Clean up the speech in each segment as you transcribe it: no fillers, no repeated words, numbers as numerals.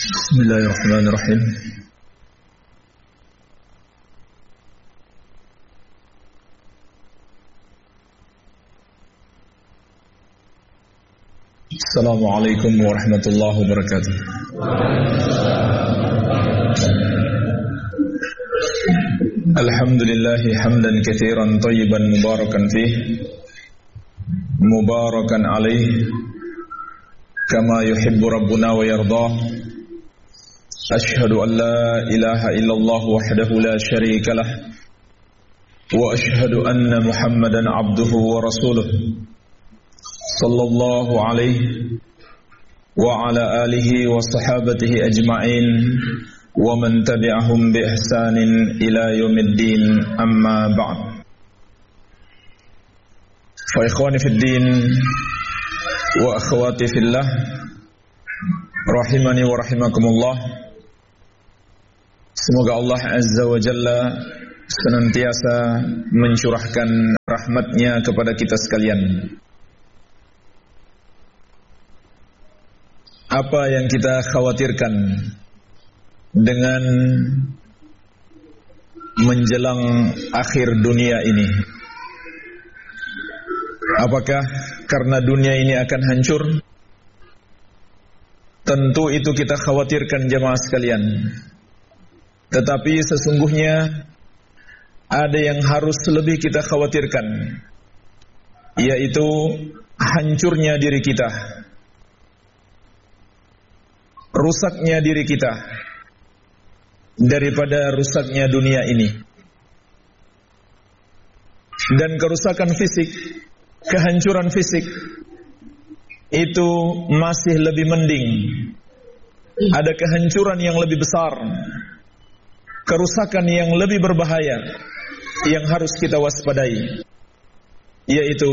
Bismillahirrahmanirrahim. Assalamualaikum warahmatullahi wabarakatuh. Alhamdulillahi hamdan katsiran thayyiban mubarakan fih, mubarakan alaih kama yuhibbu rabbuna wa yardah. Ashhadu an la ilaha illallah wahdahu la syarika lah wa ashhadu anna Muhammadan abduhu wa rasuluh sallallahu alaihi wa ala alihi wa sahabatihi ajma'in wa man tabi'ahum bi ihsanin ila yaumiddin, amma ba'd. Fa ikhwani fid din wa akhwati fillah, rahimani wa rahimakumullah. Semoga Allah Azza wa Jalla senantiasa mencurahkan rahmatnya kepada kita sekalian. Apa yang kita khawatirkan dengan menjelang akhir dunia ini? Apakah karena dunia ini akan hancur? Tentu itu kita khawatirkan jemaah sekalian. Tetapi sesungguhnya ada yang harus lebih kita khawatirkan, yaitu hancurnya diri kita, rusaknya diri kita daripada rusaknya dunia ini. Dan kerusakan fisik, kehancuran fisik itu masih lebih mending. Ada kehancuran yang lebih besar, kerusakan yang lebih berbahaya yang harus kita waspadai, yaitu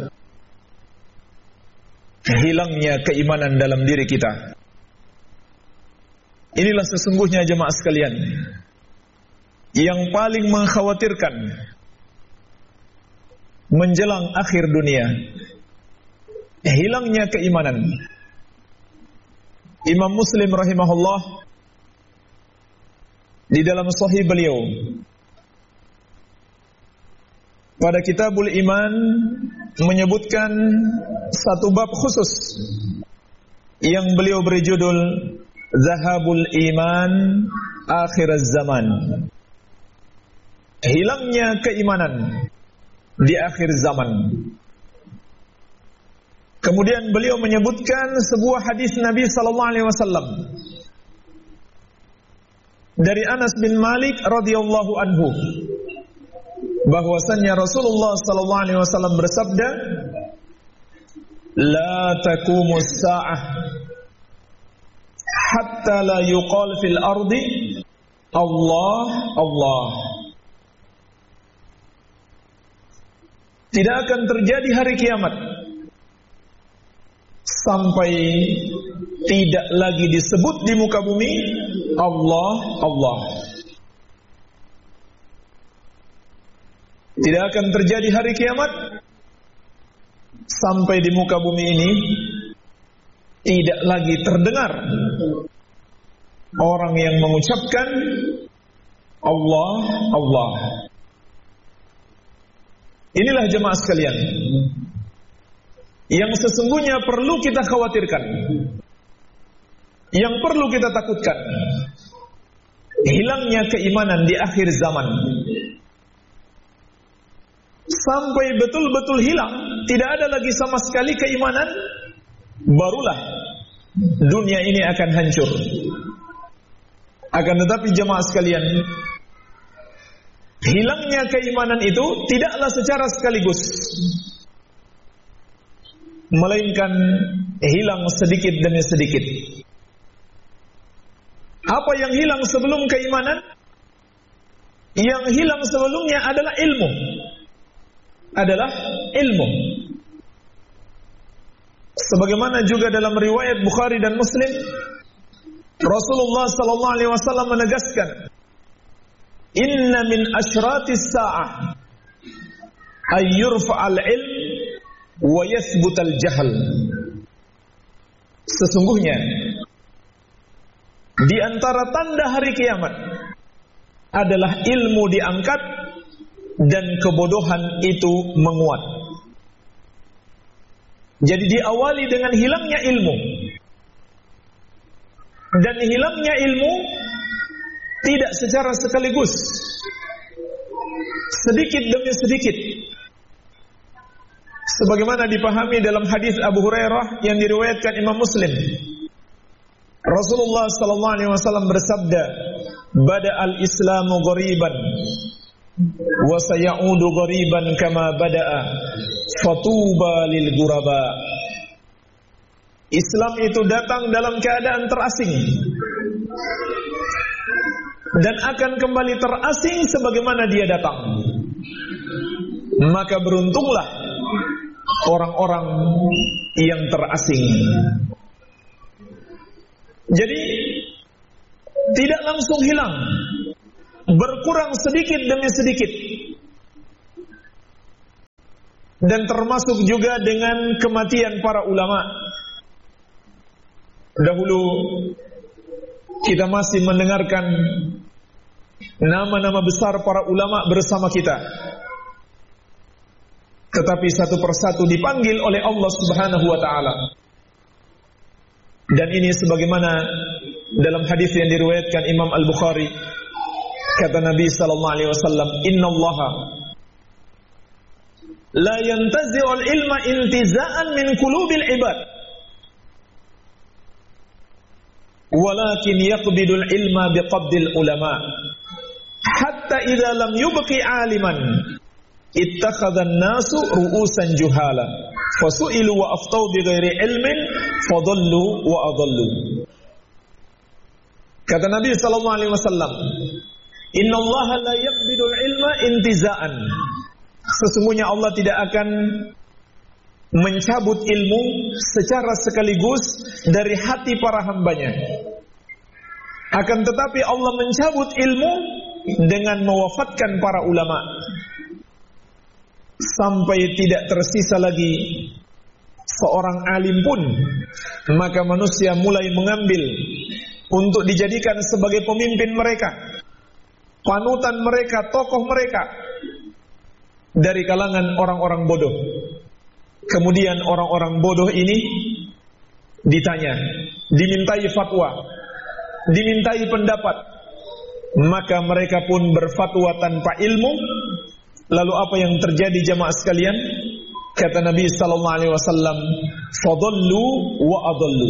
hilangnya keimanan dalam diri kita. Inilah sesungguhnya jemaah sekalian yang paling mengkhawatirkan menjelang akhir dunia, hilangnya keimanan. Imam Muslim rahimahullah di dalam sahih beliau pada Kitabul Iman menyebutkan satu bab khusus yang beliau beri judul Zahabul Iman Akhir Zaman, hilangnya keimanan di akhir zaman. Kemudian beliau menyebutkan sebuah hadis Nabi sallallahu alaihi wasallam dari Anas bin Malik radhiyallahu anhu, bahwasannya Rasulullah sallallahu alaihi wasallam bersabda, "La taqumus sa'ah hatta la yuqal fil ardi Allah Allah." Tidak akan terjadi hari kiamat sampai tidak lagi disebut di muka bumi Allah Allah. Tidak akan terjadi hari kiamat sampai di muka bumi ini tidak lagi terdengar orang yang mengucapkan Allah Allah. Inilah jemaah sekalian yang sesungguhnya perlu kita khawatirkan, yang perlu kita takutkan, hilangnya keimanan di akhir zaman. Sampai betul-betul hilang, tidak ada lagi sama sekali keimanan, barulah dunia ini akan hancur. Akan tetapi jemaah sekalian, hilangnya keimanan itu tidaklah secara sekaligus, melainkan hilang sedikit demi sedikit. Apa yang hilang sebelum keimanan? Yang hilang sebelumnya adalah ilmu. Sebagaimana juga dalam riwayat Bukhari dan Muslim, Rasulullah sallallahu alaihi wasallam menegaskan, "Inna min asyratis sa'ah ay yurfa'al ilm wa yathbutal jahl." Sesungguhnya Di antara tanda hari kiamat adalah ilmu diangkat dan kebodohan itu menguat. Jadi diawali dengan hilangnya ilmu. Dan hilangnya ilmu tidak secara sekaligus, sedikit demi sedikit. Sebagaimana dipahami dalam hadis Abu Hurairah yang diriwayatkan Imam Muslim. Rasulullah sallallahu alaihi wasallam bersabda, "Bada al-Islamu ghariban wa sayaudu ghariban kama bada'a, fatuba lil ghuraba." Islam itu datang dalam keadaan terasing dan akan kembali terasing sebagaimana dia datang. Maka beruntunglah orang-orang yang terasing. Jadi tidak langsung hilang, berkurang sedikit demi sedikit. Dan termasuk juga dengan kematian para ulama. Dahulu kita masih mendengarkan nama-nama besar para ulama bersama kita, tetapi satu persatu dipanggil oleh Allah Subhanahu wa ta'ala. Dan ini sebagaimana dalam hadis yang diriwayatkan Imam Al-Bukhari, kata Nabi sallallahu alaihi wasallam, "Innallaha la yantazi'ul ilma intiza'an min qulubil ibad, walakin yaqbidul ilma biqabdil ulama, hatta idza lam yubqi 'aliman ittakhadhan nasu ru'usan juhala, fasu'ilu wa aftau bighairi ilmin fadallu wa adallu." Kata Nabi sallallahu alaihi wasallam, "Innallaha la yaqbidul ilma intiza'an." Sesungguhnya Allah tidak akan mencabut ilmu secara sekaligus dari hati para hambanya. Akan tetapi Allah mencabut ilmu dengan mewafatkan para ulama, sampai tidak tersisa lagi seorang alim pun. Maka manusia mulai mengambil untuk dijadikan sebagai pemimpin mereka, panutan mereka, tokoh mereka dari kalangan orang-orang bodoh. Kemudian orang-orang bodoh ini ditanya, dimintai fatwa, dimintai pendapat, maka mereka pun berfatwa tanpa ilmu. Lalu apa yang terjadi jamaah sekalian? Kata Nabi sallallahu alaihi wasallam, "Fadallu wa adallu."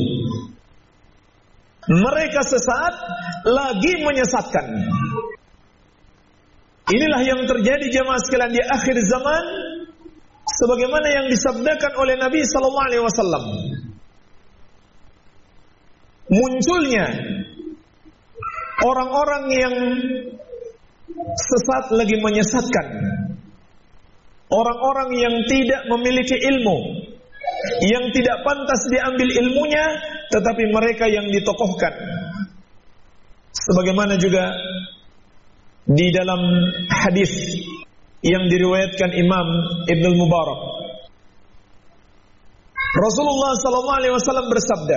Mereka sesat lagi menyesatkan. Inilah yang terjadi jamaah sekalian di akhir zaman, sebagaimana yang disabdakan oleh Nabi sallallahu alaihi wasallam. Munculnya orang-orang yang sesat lagi menyesatkan, orang-orang yang tidak memiliki ilmu, yang tidak pantas diambil ilmunya, tetapi mereka yang ditokohkan. Sebagaimana juga di dalam hadis yang diriwayatkan Imam Ibnu Mubarak, Rasulullah sallallahu alaihi wasallam bersabda,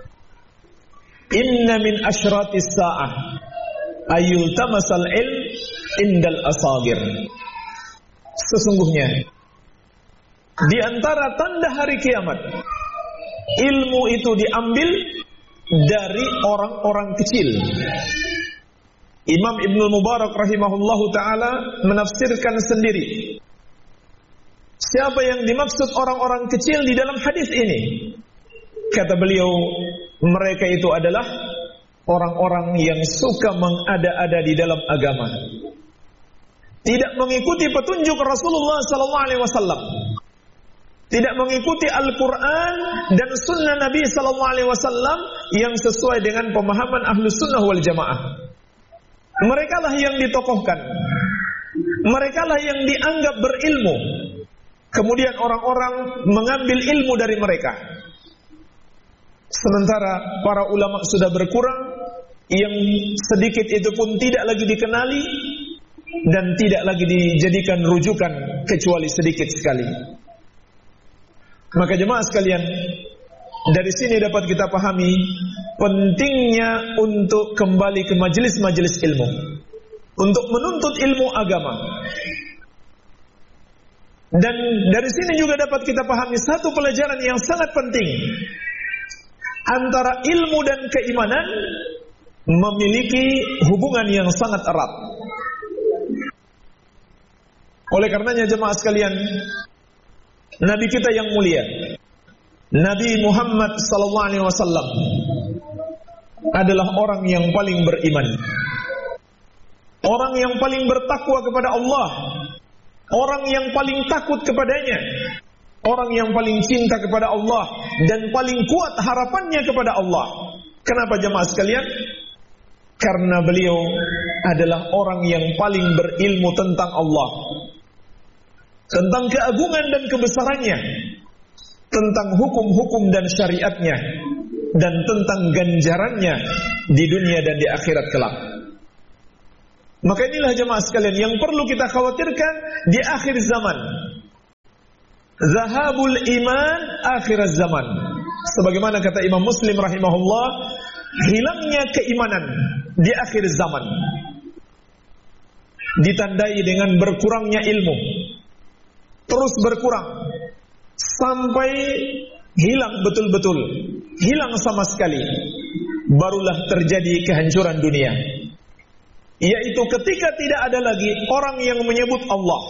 "Inna min asyratis sa'ah ayul tamasal ilm indal asagir." Sesungguhnya di antara tanda hari kiamat, ilmu itu diambil dari orang-orang kecil. Imam Ibnu Mubarak rahimahullahu ta'ala menafsirkan sendiri siapa yang dimaksud orang-orang kecil di dalam hadis ini. Kata beliau, mereka itu adalah orang-orang yang suka mengada-ada di dalam agama, tidak mengikuti petunjuk Rasulullah SAW, tidak mengikuti Al-Quran dan Sunnah Nabi SAW yang sesuai dengan pemahaman Ahlus Sunnah wal Jamaah. Mereka lah yang ditokohkan, mereka lah yang dianggap berilmu. Kemudian orang-orang mengambil ilmu dari mereka. Sementara para ulama sudah berkurang, yang sedikit itu pun tidak lagi dikenali dan tidak lagi dijadikan rujukan kecuali sedikit sekali. Maka jemaah sekalian, dari sini dapat kita pahami pentingnya untuk kembali ke majelis-majelis ilmu, untuk menuntut ilmu agama. Dan dari sini juga dapat kita pahami satu pelajaran yang sangat penting. Antara ilmu dan keimanan memiliki hubungan yang sangat erat. Oleh karenanya jemaah sekalian, Nabi kita yang mulia, Nabi Muhammad SAW adalah orang yang paling beriman, orang yang paling bertakwa kepada Allah, orang yang paling takut kepadanya, orang yang paling cinta kepada Allah dan paling kuat harapannya kepada Allah. Kenapa jemaah sekalian? Karena beliau adalah orang yang paling berilmu tentang Allah, tentang keagungan dan kebesarannya, tentang hukum-hukum dan syariatnya, dan tentang ganjarannya di dunia dan di akhirat kelak. Maka inilah jemaah sekalian yang perlu kita khawatirkan di akhir zaman. Zahabul iman akhir zaman. Sebagaimana kata Imam Muslim rahimahullah, hilangnya keimanan di akhir zaman ditandai dengan berkurangnya ilmu, terus berkurang sampai hilang betul-betul, hilang sama sekali. Barulah terjadi kehancuran dunia, yaitu ketika tidak ada lagi orang yang menyebut Allah.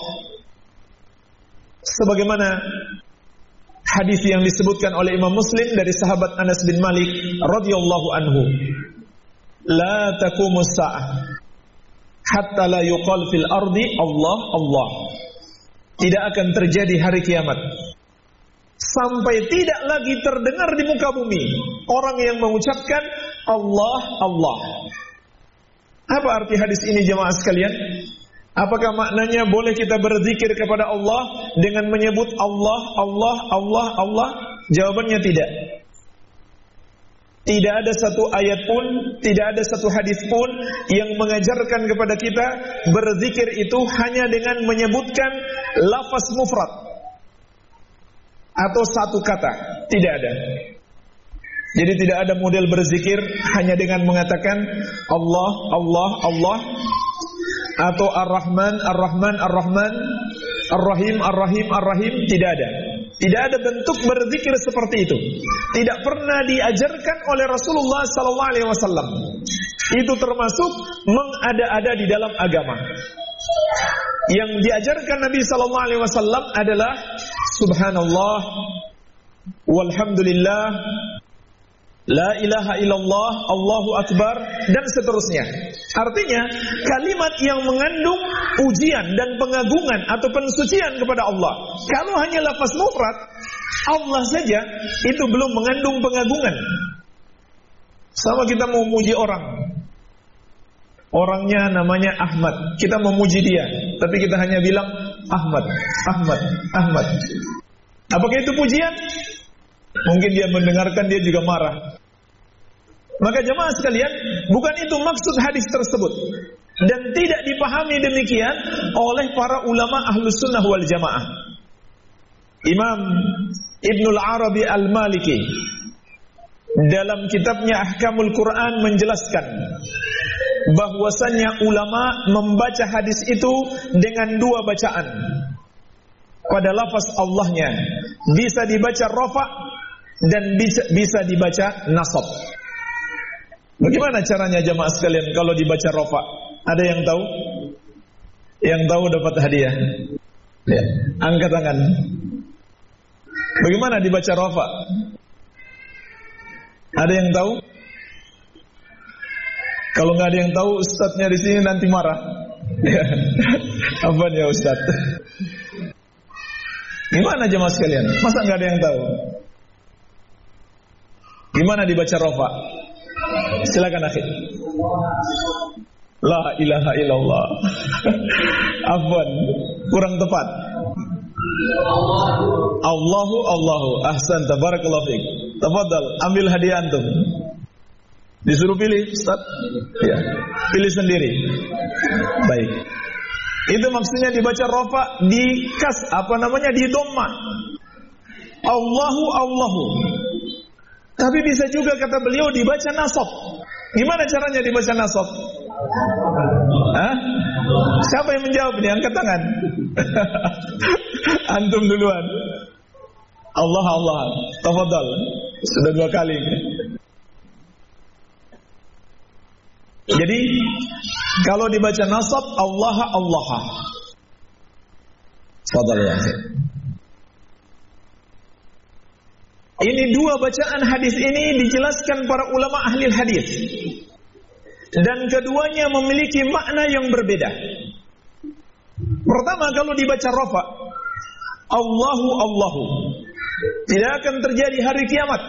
Sebagaimana hadis yang disebutkan oleh Imam Muslim dari sahabat Anas bin Malik radhiyallahu anhu, la taqumus sa'ah hatta la yuqal fil ardi Allah Allah. Tidak akan terjadi hari kiamat sampai tidak lagi terdengar di muka bumi orang yang mengucapkan Allah Allah. Apa arti hadis ini jemaah sekalian? Apakah maknanya boleh kita berzikir kepada Allah dengan menyebut Allah, Allah, Allah, Allah? Jawabannya tidak. Tidak ada satu ayat pun, tidak ada satu hadis pun yang mengajarkan kepada kita berzikir itu hanya dengan menyebutkan lafaz mufrad atau satu kata. Tidak ada. Jadi tidak ada model berzikir hanya dengan mengatakan Allah, Allah, Allah, atau Ar-Rahman, Ar-Rahman, Ar-Rahman, Ar-Rahim, Ar-Rahim, Ar-Rahim. Tidak ada. Tidak ada bentuk berzikir seperti itu. Tidak pernah diajarkan oleh Rasulullah SAW. Itu termasuk mengada-ada di dalam agama. Yang diajarkan Nabi SAW adalah Subhanallah, Walhamdulillah, La ilaha illallah, Allahu Akbar, dan seterusnya. Artinya, kalimat yang mengandung pujian dan pengagungan atau pensucian kepada Allah. Kalau hanya lafaz mufrad, Allah saja, itu belum mengandung pengagungan. Sama kita mau memuji orang. Orangnya namanya Ahmad. Kita memuji dia, tapi kita hanya bilang Ahmad, Ahmad, Ahmad. Apakah itu pujian? Mungkin dia mendengarkan, dia juga marah. Maka jemaah sekalian, bukan itu maksud hadis tersebut, dan tidak dipahami demikian oleh para ulama Ahlus Sunnah wal Jamaah. Imam Ibnul Arabi Al-Maliki dalam kitabnya Ahkamul Quran menjelaskan bahwasannya ulama membaca hadis itu dengan dua bacaan. Pada lafaz Allahnya bisa dibaca rafa dan bisa dibaca nasab. Bagaimana caranya jamaah sekalian kalau dibaca rafa? Ada yang tahu? Yang tahu dapat hadiah. Ya, angkat tangan. Bagaimana dibaca rafa? Ada yang tahu? Kalau nggak ada yang tahu, ustadznya di sini nanti marah. Ya. Apa ya ustadz? Gimana jemaah sekalian? Masa nggak ada yang tahu? Gimana dibaca rafa? Silakan akhir. La ilaha illallah. Afwan, kurang tepat. Allahu Allahu. Ahsan, tabarakallahu fiik. Tafadhal, ambil hadiah antum. Disuruh pilih, Ustaz? Ya. Pilih sendiri. Baik. Itu maksudnya dibaca rafa di di dhamma. Allahu Allahu. Tapi bisa juga kata beliau dibaca nasab. Gimana caranya dibaca nasab? Hah? Siapa yang menjawab nih? Angkat tangan. Antum duluan. Allah. Tafadhal. Sudah 2 kali. Jadi kalau dibaca nasab Allah. Tafadhal ya. Ini 2 bacaan hadis ini dijelaskan para ulama ahli hadis. Dan keduanya memiliki makna yang berbeda. Pertama, kalau dibaca rafa, Allahu, tidak akan terjadi hari kiamat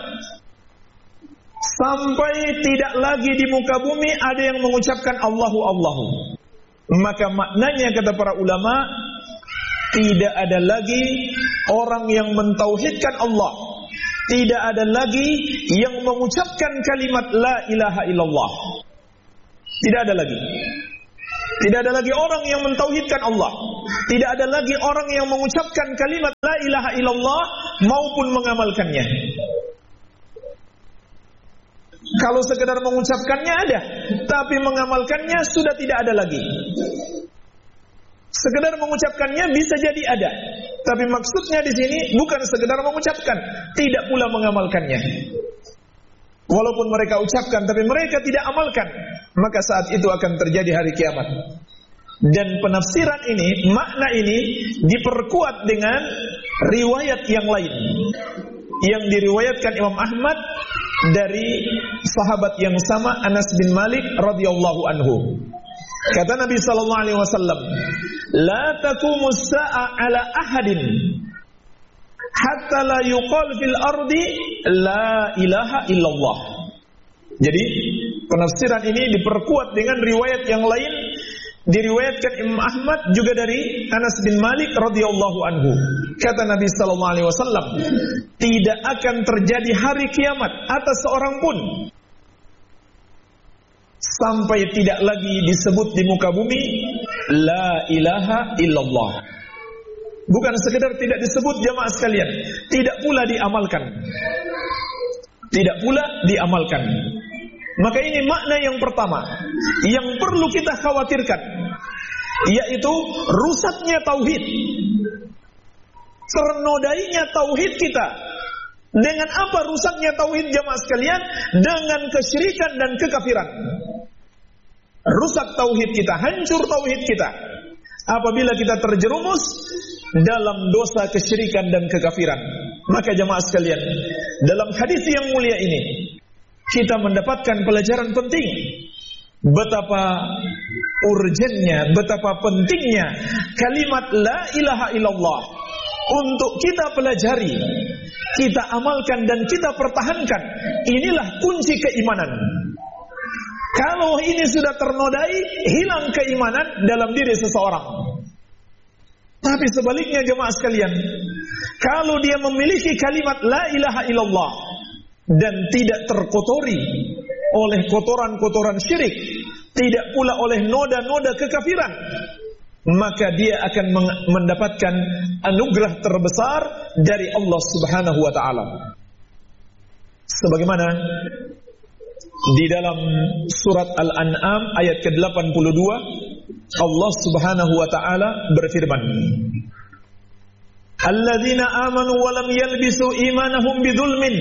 sampai tidak lagi di muka bumi ada yang mengucapkan Allahu. Maka maknanya kata para ulama, tidak ada lagi orang yang mentauhidkan Allah, tidak ada lagi yang mengucapkan kalimat la ilaha illallah. Tidak ada lagi. Tidak ada lagi orang yang mentauhidkan Allah. Tidak ada lagi orang yang mengucapkan kalimat la ilaha illallah maupun mengamalkannya. Kalau sekedar mengucapkannya ada, tapi mengamalkannya sudah tidak ada lagi. Sekedar mengucapkannya bisa jadi ada, tapi maksudnya di sini bukan sekedar mengucapkan, tidak pula mengamalkannya. Walaupun mereka ucapkan tapi mereka tidak amalkan, maka saat itu akan terjadi hari kiamat. Dan penafsiran ini, makna ini diperkuat dengan riwayat yang lain yang diriwayatkan Imam Ahmad dari sahabat yang sama, Anas bin Malik radhiyallahu anhu. Kata Nabi sallallahu alaihi wasallam, "La taqumus sa'a ala ahadin hatta la yuqal fil ardi la ilaha illallah." Jadi penafsiran ini diperkuat dengan riwayat yang lain, diriwayatkan Imam Ahmad juga dari Anas bin Malik radhiyallahu anhu. Kata Nabi sallallahu alaihi wasallam, tidak akan terjadi hari kiamat atas seorang pun sampai tidak lagi disebut di muka bumi la ilaha illallah. Bukan sekedar tidak disebut jamaah sekalian, tidak pula diamalkan. Tidak pula diamalkan. Maka ini makna yang pertama yang perlu kita khawatirkan, yaitu rusaknya tauhid, ternodainya tauhid kita. Dengan apa rusaknya tauhid jamaah sekalian? Dengan kesyirikan dan kekafiran. Rusak tauhid kita, hancur tauhid kita apabila kita terjerumus dalam dosa kesyirikan dan kekafiran. Maka jamaah sekalian, dalam hadis yang mulia ini kita mendapatkan pelajaran penting, betapa urgennya, betapa pentingnya kalimat la ilaha illallah untuk kita pelajari, kita amalkan dan kita pertahankan. Inilah kunci keimanan. Kalau ini sudah ternodai, hilang keimanan dalam diri seseorang. Tapi sebaliknya jemaah sekalian, kalau dia memiliki kalimat la ilaha illallah dan tidak terkotori oleh kotoran-kotoran syirik, tidak pula oleh noda-noda kekafiran, maka dia akan mendapatkan anugerah terbesar dari Allah Subhanahu wa taala. Sebagaimana di dalam surat Al-An'am ayat ke-82, Allah Subhanahu wa taala berfirman, "Alladzina amanu wa lam yalbisu imanahum bidzulmin,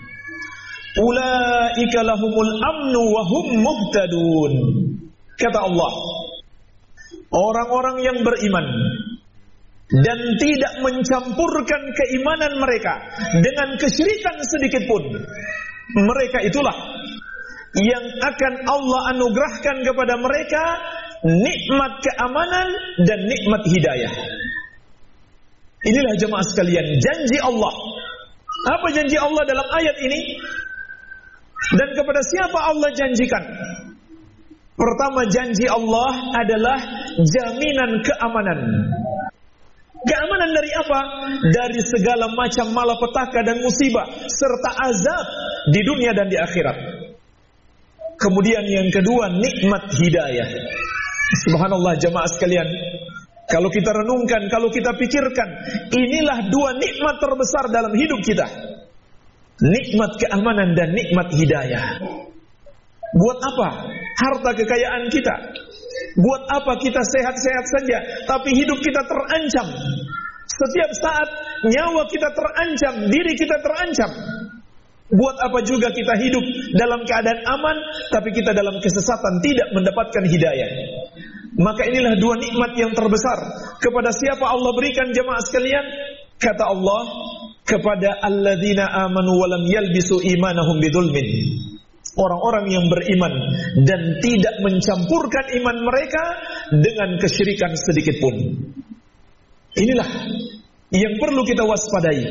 ulaika lahumul amnu wa hum muhtadun." Kata Allah, orang-orang yang beriman dan tidak mencampurkan keimanan mereka dengan kesyirikan sedikit pun, mereka itulah yang akan Allah anugerahkan kepada mereka nikmat keamanan dan nikmat hidayah. Inilah jemaah sekalian janji Allah. Apa janji Allah dalam ayat ini? Dan kepada siapa Allah janjikan? Pertama, janji Allah adalah jaminan keamanan. Keamanan dari apa? Dari segala macam malapetaka dan musibah serta azab di dunia dan di akhirat. Kemudian yang kedua, nikmat hidayah. Subhanallah jemaah sekalian, kalau kita renungkan, kalau kita pikirkan, inilah dua nikmat terbesar dalam hidup kita. nikmat keamanan dan nikmat hidayah. Buat apa harta kekayaan kita? Buat apa kita sehat-sehat saja tapi hidup kita terancam? Setiap saat nyawa kita terancam, diri kita terancam. Buat apa juga kita hidup dalam keadaan aman tapi kita dalam kesesatan, tidak mendapatkan hidayah? Maka inilah dua nikmat yang terbesar. Kepada siapa Allah berikan jemaah sekalian? Kata Allah, kepada alladzina amanu wa lam yalbisu imanahum bidzulmin. Orang-orang yang beriman dan tidak mencampurkan iman mereka dengan kesyirikan sedikit pun. Inilah yang perlu kita waspadai.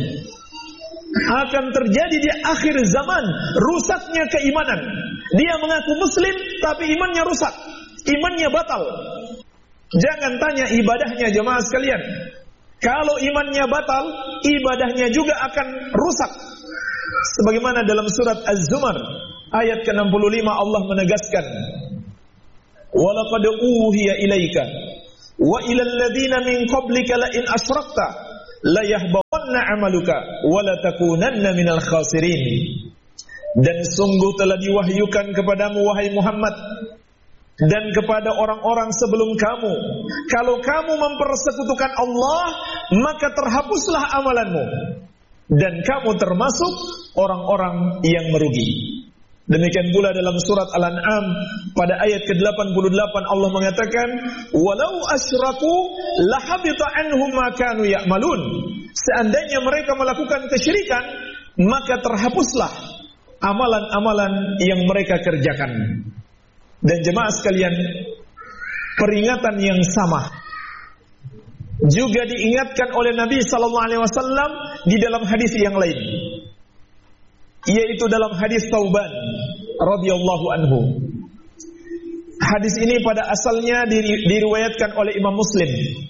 Akan terjadi di akhir zaman rusaknya keimanan. Dia mengaku muslim tapi imannya rusak, imannya batal. Jangan tanya ibadahnya jemaah sekalian. Kalau imannya batal, ibadahnya juga akan rusak. Sebagaimana dalam surat Az-Zumar ayat ke-65 Allah menegaskan, "Walaqad uhiya ilaika wa ilal ladzina min qablika la in asyrakta la yahbatanna 'amaluka wa la takunanna minal khasirin." Dan sungguh telah diwahyukan kepadamu wahai Muhammad dan kepada orang-orang sebelum kamu, kalau kamu mempersekutukan Allah, maka terhapuslah amalanmu dan kamu termasuk orang-orang yang merugi. Demikian pula dalam surat Al-An'am pada ayat ke-88 Allah mengatakan, "Walau asyraku lahabita anhum ma kanu ya'malun." Seandainya mereka melakukan kesyirikan, maka terhapuslah amalan-amalan yang mereka kerjakan. Dan jemaah sekalian, peringatan yang sama juga diingatkan oleh Nabi sallallahu alaihi wasallam di dalam hadis yang lain, yaitu dalam hadis Tsauban radhiyallahu anhu. Hadis ini pada asalnya diriwayatkan oleh Imam Muslim,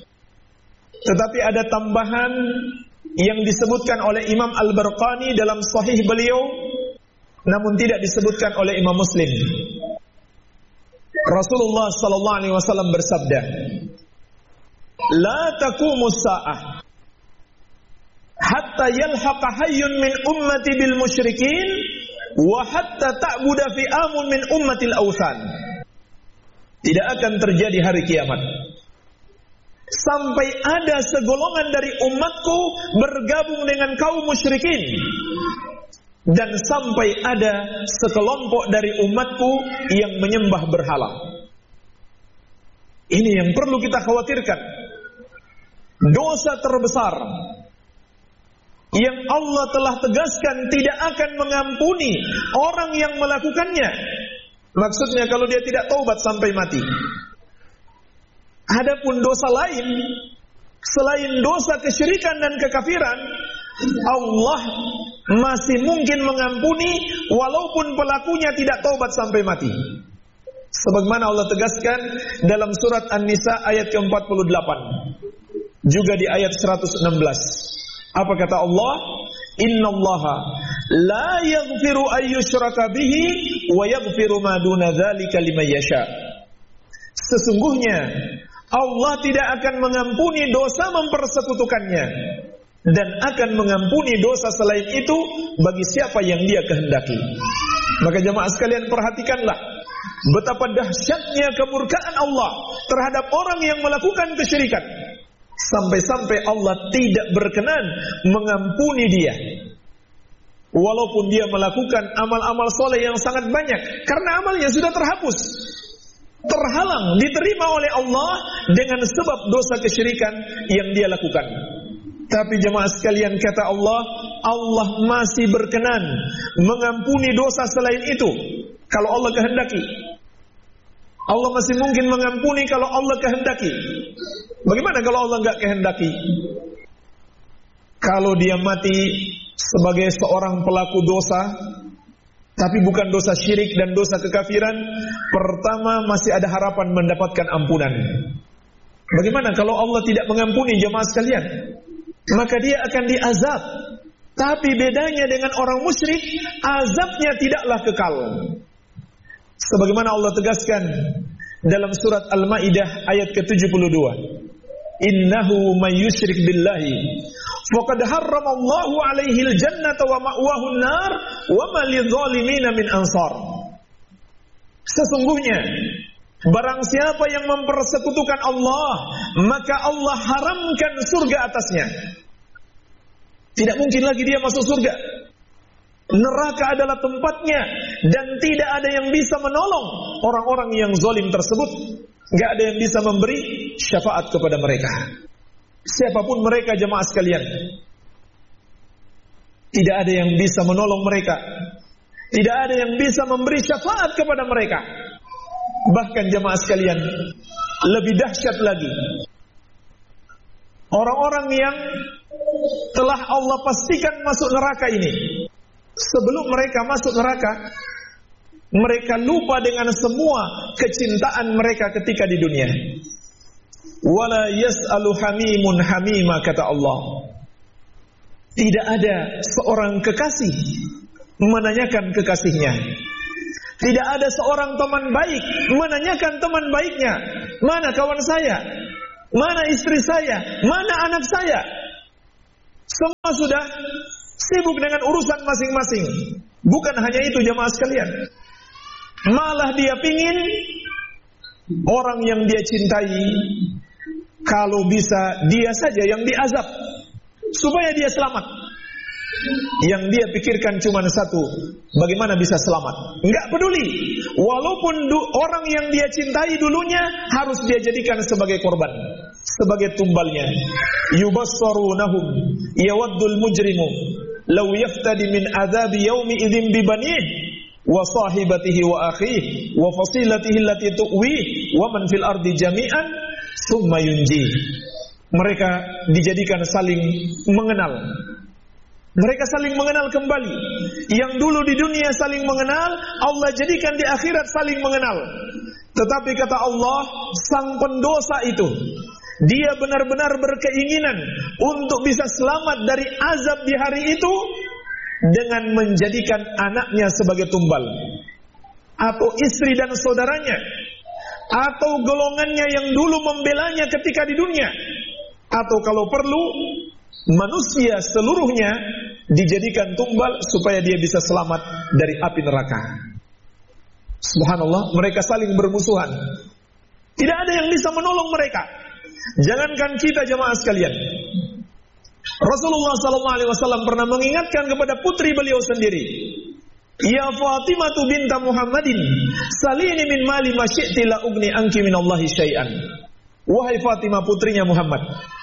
tetapi ada tambahan yang disebutkan oleh Imam Al-Barqani dalam sahih beliau, namun tidak disebutkan oleh Imam Muslim. Rasulullah sallallahu alaihi wasallam bersabda, "La taqumus sa'ah hatta yalhaqa hayyun min ummati bil musyrikin wa hatta ta'buda fi'amun min ummatil awthan." Tidak akan terjadi hari kiamat sampai ada segolongan dari umatku bergabung dengan kaum musyrikin, dan sampai ada sekelompok dari umatku yang menyembah berhala. Ini yang perlu kita khawatirkan. Dosa terbesar yang Allah telah tegaskan tidak akan mengampuni orang yang melakukannya. Maksudnya kalau dia tidak taubat sampai mati. Adapun dosa lain selain dosa kesyirikan dan kekafiran, Allah masih mungkin mengampuni walaupun pelakunya tidak taubat sampai mati. Sebagaimana Allah tegaskan dalam surat An-Nisa ayat ke-48, juga di ayat 116. Apa kata Allah? "Innallaha la yaghfiru ayyushraka bihi wa yaghfiru ma duna dzalika liman yasha." Sesungguhnya Allah tidak akan mengampuni dosa mempersekutukannya dan akan mengampuni dosa selain itu bagi siapa yang Dia kehendaki. Maka jemaah sekalian, perhatikanlah betapa dahsyatnya kemurkaan Allah terhadap orang yang melakukan kesyirikan, sampai-sampai Allah tidak berkenan mengampuni dia walaupun dia melakukan amal-amal soleh yang sangat banyak, karena amalnya sudah terhapus, terhalang diterima oleh Allah dengan sebab dosa kesyirikan yang dia lakukan. Tapi jemaah sekalian, kata Allah, Allah masih berkenan mengampuni dosa selain itu kalau Allah kehendaki. Allah masih mungkin mengampuni kalau Allah kehendaki. Bagaimana kalau Allah enggak kehendaki? Kalau dia mati sebagai seorang pelaku dosa, tapi bukan dosa syirik dan dosa kekafiran, pertama masih ada harapan mendapatkan ampunan. Bagaimana kalau Allah tidak mengampuni jemaah sekalian? Maka dia akan diazab. Tapi bedanya dengan orang musyrik, azabnya tidaklah kekal. Sebagaimana Allah tegaskan dalam surat Al-Maidah ayat ke-72, "Innahu may yusyrik billahi faqad harramallahu 'alaihil jannata wa ma'wahu an-nar wa ma lidh-dhalimina min ansar. Sesungguhnya barang siapa yang mempersekutukan Allah, maka Allah haramkan surga atasnya. Tidak mungkin lagi dia masuk surga. Neraka adalah tempatnya, dan tidak ada yang bisa menolong orang-orang yang zalim tersebut. Gak ada yang bisa memberi syafaat kepada mereka. Siapapun mereka, jemaah sekalian, tidak ada yang bisa menolong mereka. Tidak ada yang bisa memberi syafaat kepada mereka. Bahkan jemaah sekalian, lebih dahsyat lagi, orang-orang yang telah Allah pastikan masuk neraka ini, sebelum mereka masuk neraka, mereka lupa dengan semua kecintaan mereka ketika di dunia. Wala yas'alu hamimun hamima, kata Allah. Tidak ada seorang kekasih menanyakan kekasihnya. Tidak ada seorang teman baik menanyakan teman baiknya, mana kawan saya, mana istri saya, mana anak saya. Semua sudah sibuk dengan urusan masing-masing. Bukan hanya itu jemaah sekalian, malah dia pingin orang yang dia cintai, kalau bisa dia saja yang diazab supaya dia selamat. Yang dia pikirkan cuma satu, bagaimana bisa selamat. Enggak peduli, walaupun orang yang dia cintai dulunya harus dia jadikan sebagai korban, sebagai tumbalnya. Yubassarunahum yawaddul mujrimu law yaftadi min adzabi yaumi idzin bi banihi wa sahibatihi wa akhihi wa fasilatihi allati tuwi wa man fil ardi jami'an summa yunji. Mereka dijadikan saling mengenal. Mereka saling mengenal kembali. Yang dulu di dunia saling mengenal, Allah jadikan di akhirat saling mengenal. Tetapi kata Allah, sang pendosa itu, dia benar-benar berkeinginan untuk bisa selamat dari azab di hari itu dengan menjadikan anaknya sebagai tumbal, atau istri dan saudaranya, atau golongannya yang dulu membelanya ketika di dunia, atau kalau perlu manusia seluruhnya dijadikan tumbal supaya dia bisa selamat dari api neraka. Subhanallah, mereka saling bermusuhan. Tidak ada yang bisa menolong mereka. Jangankan kita jemaah sekalian, Rasulullah SAW pernah mengingatkan kepada putri beliau sendiri, Ya Fatimah binta Muhammadin, salini min mali ma syi'ti la ugni anki minallahi syai'an. Wahai Fatimah putrinya Muhammad,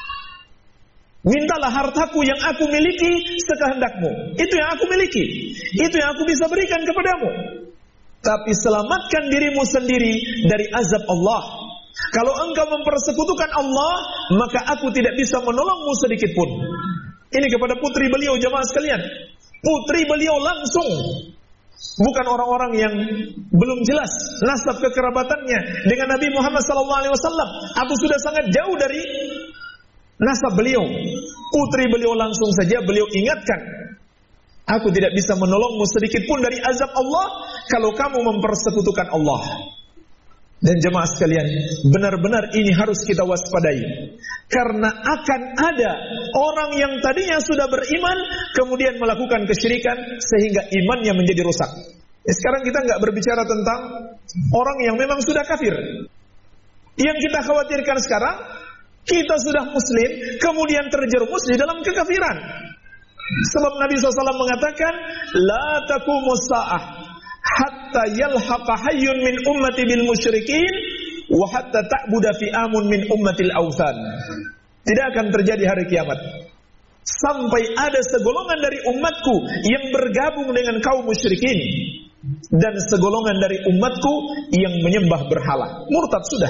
mintalah hartaku yang aku miliki sekehendakmu. Itu yang aku miliki, itu yang aku bisa berikan kepadamu. Tapi selamatkan dirimu sendiri dari azab Allah. Kalau engkau mempersekutukan Allah, maka aku tidak bisa menolongmu sedikit pun. Ini kepada putri beliau jemaah sekalian. Putri beliau langsung, bukan orang-orang yang belum jelas nasab kekerabatannya dengan Nabi Muhammad SAW, atau sudah sangat jauh dari nasab beliau. Putri beliau langsung saja beliau ingatkan, aku tidak bisa menolongmu sedikit pun dari azab Allah kalau kamu mempersekutukan Allah. Dan jemaah sekalian, benar-benar ini harus kita waspadai, karena akan ada orang yang tadinya sudah beriman kemudian melakukan kesyirikan sehingga imannya menjadi rusak. Sekarang kita nggak berbicara tentang orang yang memang sudah kafir. Yang kita khawatirkan sekarang, kita sudah muslim kemudian terjerumus di dalam kekafiran. Sebab Nabi SAW mengatakan, la taqumus sa'ah hatta yalhaqa hayyun min ummati bil musyrikin wa hatta ta'buda fi amun min ummatil awthan. Tidak akan terjadi hari kiamat sampai ada segolongan dari umatku yang bergabung dengan kaum musyrikin, dan segolongan dari umatku yang menyembah berhala. Murtad sudah,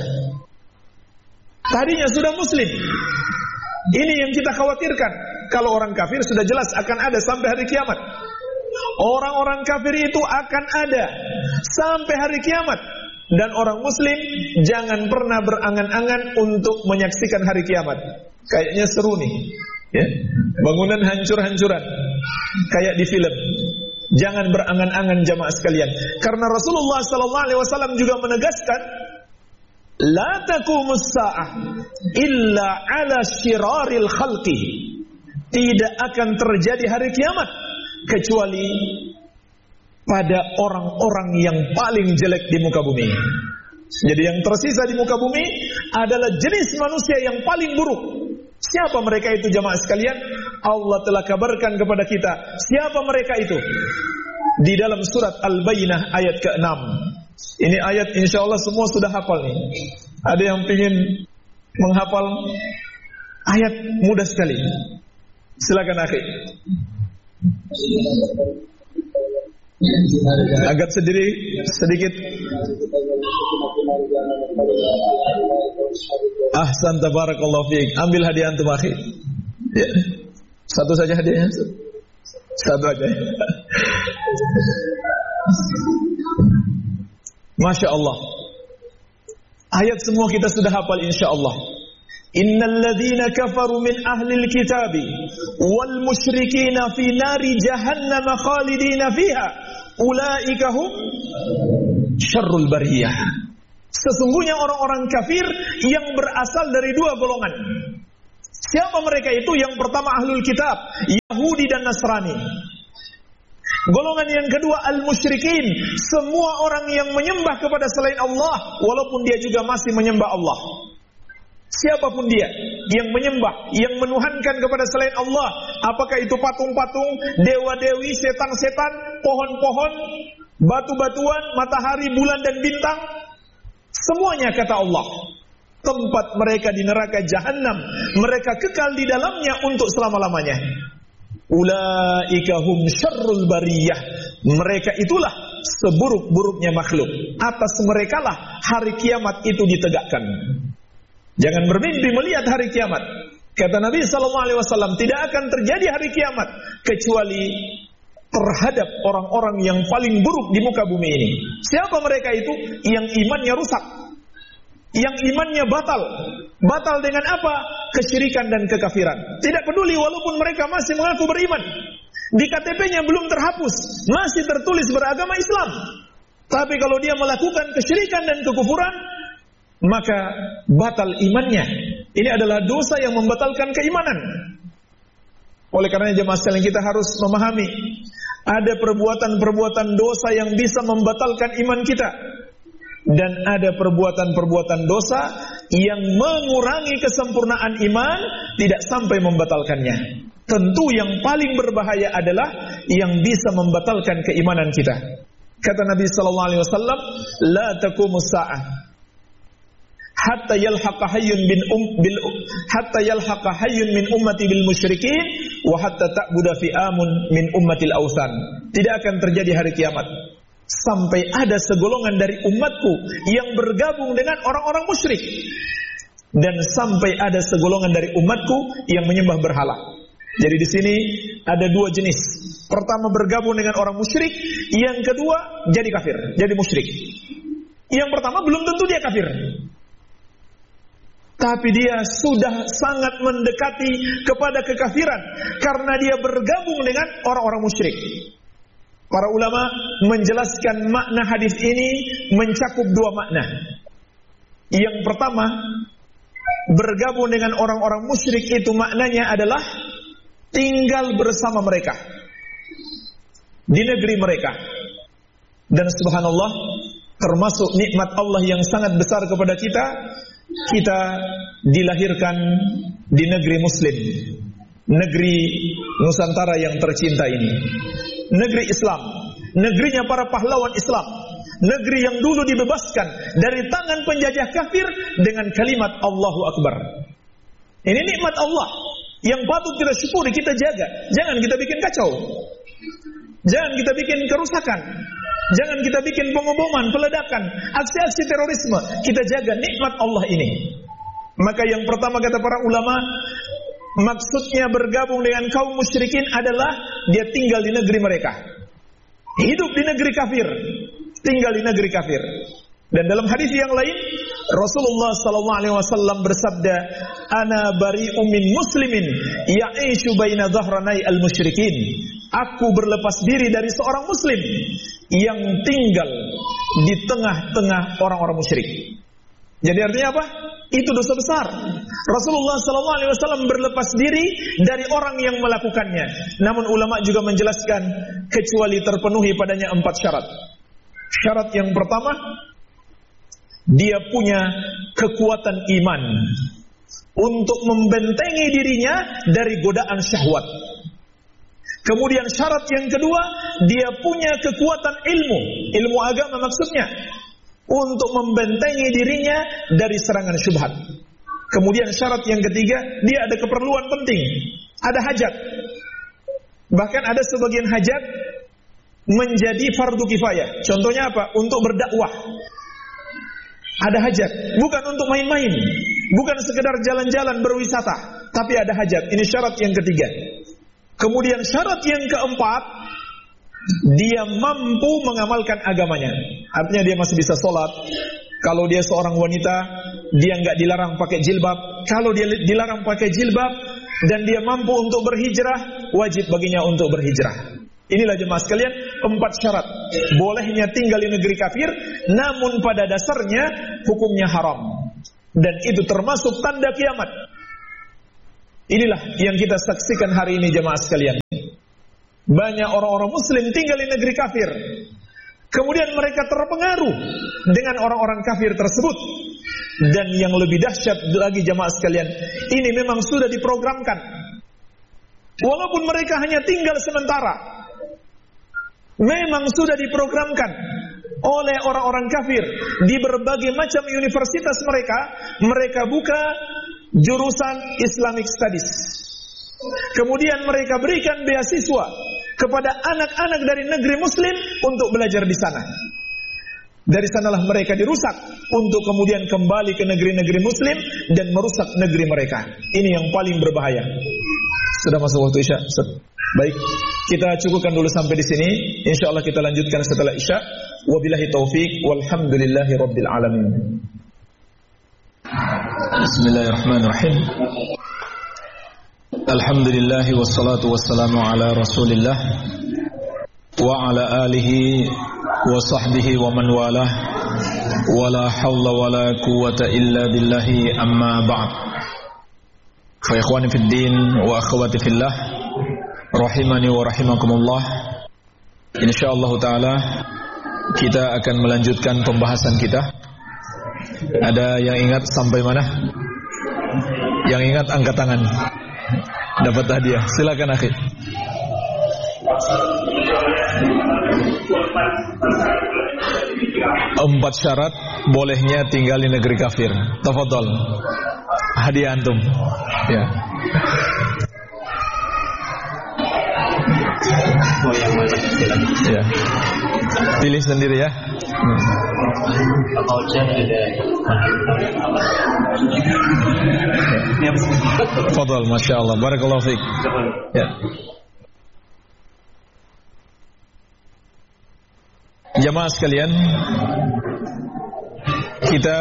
tadinya sudah muslim. Ini yang kita khawatirkan. Kalau orang kafir sudah jelas akan ada sampai hari kiamat. Orang-orang kafir itu akan ada sampai hari kiamat. Dan orang muslim jangan pernah berangan-angan untuk menyaksikan hari kiamat. Kayaknya seru nih, ya? Bangunan hancur-hancuran kayak di film. Jangan berangan-angan jamaah sekalian, karena Rasulullah SAW juga menegaskan, la taqumus sa'ah illa ala syiraril khalqi. tidak akan terjadi hari kiamat kecuali pada orang-orang yang paling jelek di muka bumi. Jadi yang tersisa di muka bumi adalah jenis manusia yang paling buruk. Siapa mereka itu jamaah sekalian? Allah telah kabarkan kepada kita siapa mereka itu di dalam surat Al-Bayyinah ayat ke-6. Ini ayat insyaallah semua sudah hafal nih. Ada yang ingin menghafal ayat, mudah sekali. Silakan akhi. Agak sedikit. Ahsan, tabarakallahu fiik. Ambil hadiah antum akhi. Ya. Satu saja hadiahnya. Satu aja. Masya Allah. Ayat semua kita sudah hafal insyaallah. Innal ladzina kafaru min ahlil kitabi wal musyrikina fi nari jahannam khalidina fiha ulaika hum syarrul bariyah. Sesungguhnya orang-orang kafir yang berasal dari dua golongan. Siapa mereka itu? Yang pertama ahlul kitab, Yahudi dan Nasrani. Golongan yang kedua al-musyrikin, semua orang yang menyembah kepada selain Allah walaupun dia juga masih menyembah Allah. Siapapun dia yang menyembah, yang menuhankan kepada selain Allah, apakah itu patung-patung, dewa-dewi, setan-setan, pohon-pohon, batu-batuan, matahari, bulan dan bintang, semuanya kata Allah, tempat mereka di neraka Jahannam, mereka kekal di dalamnya untuk selama-lamanya. Ulaika hum syarrul bariyah. Mereka itulah seburuk-buruknya makhluk. Atas mereka lah hari kiamat itu ditegakkan. Jangan bermimpi melihat hari kiamat. Kata Nabi SAW, tidak akan terjadi hari kiamat kecuali terhadap orang-orang yang paling buruk di muka bumi ini. Siapa mereka itu? Yang imannya rusak, yang imannya batal. Batal dengan apa? Kesyirikan dan kekafiran. Tidak peduli walaupun mereka masih mengaku beriman, di KTP-nya belum terhapus, masih tertulis beragama Islam. Tapi kalau dia melakukan kesyirikan dan kekufuran, maka batal imannya. Ini adalah dosa yang membatalkan keimanan. Oleh karenanya jemaah sekalian, kita harus memahami ada perbuatan-perbuatan dosa yang bisa membatalkan iman kita, dan ada perbuatan-perbuatan dosa yang mengurangi kesempurnaan iman, tidak sampai membatalkannya. Tentu yang paling berbahaya adalah yang bisa membatalkan keimanan kita. Kata Nabi SAW, la taqumus sa'ah hatta yalhaqa hayyun min ummati bil musyrikin wa hatta ta'budu fi'amun min ummatil awsan. Tidak akan terjadi hari kiamat sampai ada segolongan dari umatku yang bergabung dengan orang-orang musyrik, dan sampai ada segolongan dari umatku yang menyembah berhala. Jadi di sini ada dua jenis. Pertama bergabung dengan orang musyrik, yang kedua jadi kafir, jadi musyrik. Yang pertama belum tentu dia kafir, tapi dia sudah sangat mendekati kepada kekafiran karena dia bergabung dengan orang-orang musyrik. Para ulama menjelaskan makna hadis ini mencakup dua makna. Yang pertama, bergabung dengan orang-orang musyrik itu maknanya adalah tinggal bersama mereka di negeri mereka. Dan subhanallah, termasuk nikmat Allah yang sangat besar kepada kita, kita dilahirkan di negeri muslim, negeri Nusantara yang tercinta ini, negeri Islam, negerinya para pahlawan Islam, negeri yang dulu dibebaskan dari tangan penjajah kafir dengan kalimat Allahu Akbar. Ini nikmat Allah yang patut kita syukuri, kita jaga. Jangan kita bikin kacau, jangan kita bikin kerusakan, jangan kita bikin pengoboman, peledakan, aksi-aksi terorisme. Kita jaga nikmat Allah ini. Maka yang pertama kata para ulama, maksudnya bergabung dengan kaum musyrikin adalah dia tinggal di negeri mereka, hidup di negeri kafir, tinggal di negeri kafir. Dan dalam hadis yang lain, Rasulullah SAW bersabda, "Ana bari'un min muslimin ya'ishu baina dhahranai al-musyrikin." Aku berlepas diri dari seorang muslim yang tinggal di tengah-tengah orang-orang musyrik. Jadi artinya apa? Itu dosa besar. Rasulullah SAW berlepas diri dari orang yang melakukannya. Namun ulama juga menjelaskan kecuali terpenuhi padanya 4 syarat. Syarat yang pertama, dia punya kekuatan iman untuk membentengi dirinya dari godaan syahwat. Kemudian syarat yang kedua, dia punya kekuatan ilmu agama maksudnya, untuk membentengi dirinya dari serangan syubhat. Kemudian syarat yang ketiga, dia ada keperluan penting, ada hajat. Bahkan ada sebagian hajat menjadi fardu kifayah. Contohnya apa? Untuk berdakwah. Ada hajat, bukan untuk main-main, bukan sekedar jalan-jalan berwisata, tapi ada hajat. Ini syarat yang ketiga. Kemudian syarat yang keempat, dia mampu mengamalkan agamanya. Artinya dia masih bisa sholat. Kalau dia seorang wanita, dia nggak dilarang pakai jilbab. Kalau dia dilarang pakai jilbab dan dia mampu untuk berhijrah, wajib baginya untuk berhijrah. Inilah jemaah sekalian 4 syarat. Bolehnya tinggal di negeri kafir, namun pada dasarnya hukumnya haram. Dan itu termasuk tanda kiamat. Inilah yang kita saksikan hari ini jemaah sekalian. Banyak orang-orang muslim tinggal di negeri kafir. Kemudian mereka terpengaruh dengan orang-orang kafir tersebut. Dan yang lebih dahsyat lagi jemaah sekalian, ini memang sudah diprogramkan. Walaupun mereka hanya tinggal sementara, memang sudah diprogramkan oleh orang-orang kafir. Di berbagai macam universitas mereka buka jurusan Islamic Studies. Kemudian mereka berikan beasiswa kepada anak-anak dari negeri muslim untuk belajar di sana. Dari sanalah mereka dirusak untuk kemudian kembali ke negeri-negeri muslim dan merusak negeri mereka. Ini yang paling berbahaya. Sudah masuk waktu Isya. Baik, kita cukupkan dulu sampai di sini. Insyaallah kita lanjutkan setelah Isya. Wabillahi taufik walhamdulillahi rabbil alamin. Bismillahirrahmanirrahim. Alhamdulillah wassalatu wassalamu ala Rasulillah wa ala alihi wa sahbihi wa man walah. Wala hawla wala quwwata illa billahi amma ba'd. Fa ikhwani fid din wa akhwati fillah, rahimani wa rahimakumullah. Insyaallah taala kita akan melanjutkan pembahasan kita. Ada yang ingat sampai mana? Yang ingat angkat tangan. Dapat hadiah. Silakan akhi. Empat syarat bolehnya tinggal di negeri kafir. Tafadhol. Hadiah antum. Ya. Ya. Pilih sendiri ya. Fadhal, Masya Allah. Barakallahu fiik. Ya. Jamaah sekalian, kita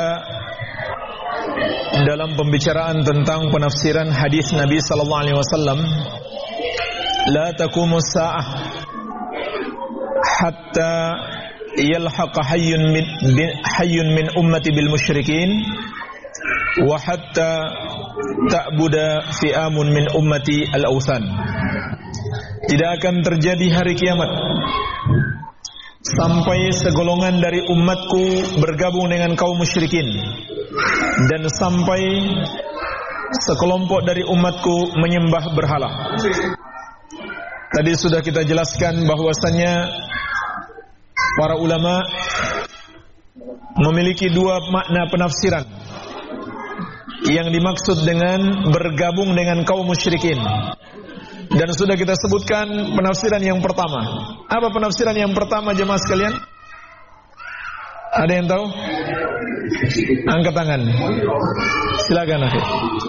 dalam pembicaraan tentang penafsiran hadis Nabi sallallahu alaihi wasallam, la taqumu sa'ah hatta yalhaqa hayyun min ummati bil musyrikin wa hatta ta'buda fi'amun min ummati al-awthan. Tidak akan terjadi hari kiamat sampai segolongan dari umatku bergabung dengan kaum musyrikin, dan sampai sekelompok dari umatku menyembah berhala. Tadi sudah kita jelaskan bahwasannya para ulama memiliki dua makna penafsiran. Yang dimaksud dengan bergabung dengan kaum musyrikin, dan sudah kita sebutkan penafsiran yang pertama. Apa penafsiran yang pertama jemaah sekalian? Ada yang tahu? Angkat tangan. Silakan akhir.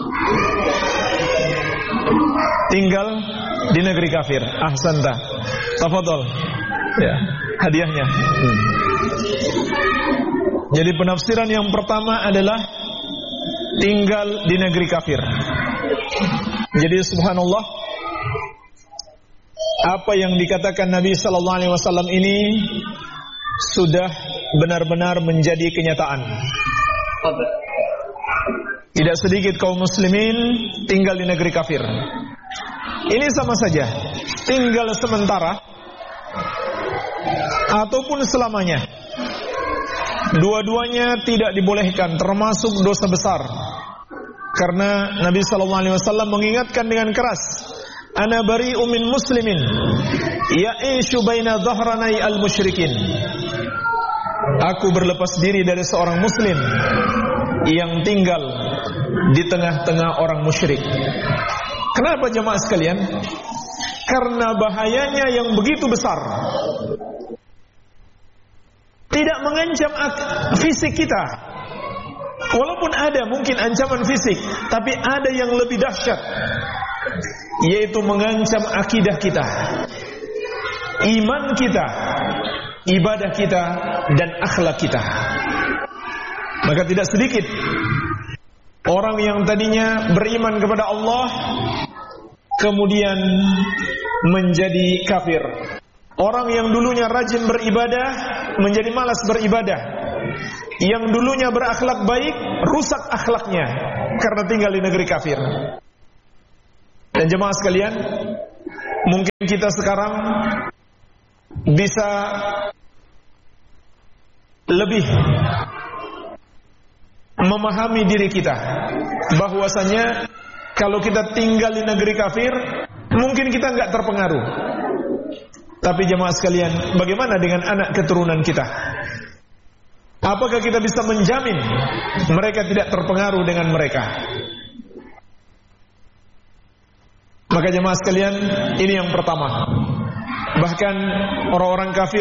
Tinggal di negeri kafir. Ahsanta. Tafadhol. Ya, hadiahnya. Jadi penafsiran yang pertama adalah tinggal di negeri kafir. Jadi subhanallah, apa yang dikatakan Nabi sallallahu alaihi wasallam ini sudah benar-benar menjadi kenyataan. Tidak sedikit kaum muslimin tinggal di negeri kafir. Ini sama saja, tinggal sementara ataupun selamanya. Dua-duanya tidak dibolehkan, termasuk dosa besar. Karena Nabi SAW mengingatkan dengan keras, ana bari'u min muslimin ya'ishu baina dhahranai al-musyrikin. Aku berlepas diri dari seorang muslim yang tinggal di tengah-tengah orang musyrik. Kenapa jemaah sekalian? Karena bahayanya yang begitu besar. Tidak mengancam fisik kita. Walaupun ada mungkin ancaman fisik, tapi ada yang lebih dahsyat, yaitu mengancam akidah kita, iman kita, ibadah kita, dan akhlak kita. Maka tidak sedikit orang yang tadinya beriman kepada Allah kemudian menjadi kafir. Orang yang dulunya rajin beribadah menjadi malas beribadah. Yang dulunya berakhlak baik rusak akhlaknya karena tinggal di negeri kafir. Dan jemaah sekalian, mungkin kita sekarang bisa lebih memahami diri kita bahwasanya kalau kita tinggal di negeri kafir mungkin kita enggak terpengaruh. Tapi jemaah sekalian, bagaimana dengan anak keturunan kita? Apakah kita bisa menjamin mereka tidak terpengaruh dengan mereka? Maka jemaah sekalian, ini yang pertama. Bahkan orang-orang kafir